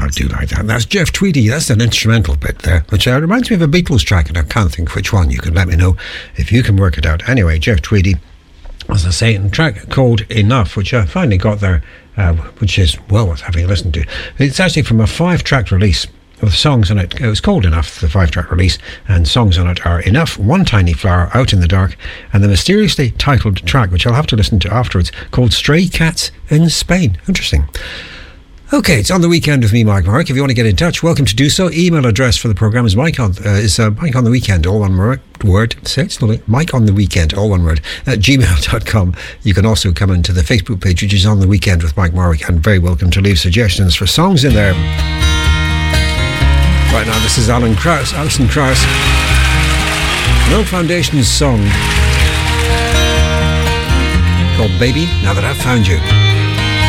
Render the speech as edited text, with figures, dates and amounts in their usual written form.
I do like that. That's Jeff Tweedy. That's an instrumental bit there, which reminds me of a Beatles track, and I can't think which one. You can let me know if you can work it out. Anyway, Jeff Tweedy, as I say, a track called Enough, which I finally got there, which is well worth having a listen to. It's actually from a 5-track release with songs on it. It was called Enough, the 5-track release, and songs on it are Enough, One Tiny Flower, Out in the Dark, and the mysteriously titled track, which I'll have to listen to afterwards, called Stray Cats in Spain. Interesting. Okay, it's On the Weekend with me, Mike Mark. If you want to get in touch, welcome to do so. Email address for the programme is Mike on the Weekend, all one word. Say it slowly. Mike on the Weekend, all one word, at gmail.com. You can also come into the Facebook page, which is On the Weekend with Mike Marwick, and very welcome to leave suggestions for songs in there. Right now, this is Alison Krauss. No Foundation's song called Baby, Now That I've Found You.